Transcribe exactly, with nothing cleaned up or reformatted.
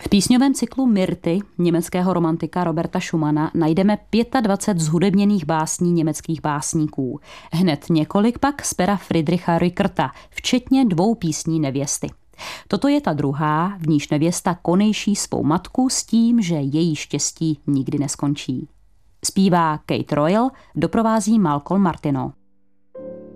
V písňovém cyklu Myrty německého romantika Roberta Schumana najdeme dvacet pět zhudebněných básní německých básníků. Hned několik pak z pera Friedricha Rückerta, včetně dvou písní Nevěsty. Toto je ta druhá, v níž nevěsta konejší svou matku s tím, že její štěstí nikdy neskončí. Zpívá Kate Royal, doprovází Malcolm Martineau.